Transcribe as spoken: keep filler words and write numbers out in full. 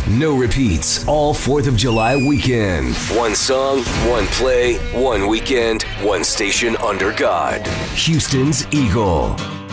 no repeats, all fourth of July weekend. One song, one play, one weekend, one station under God. Houston's Eagle.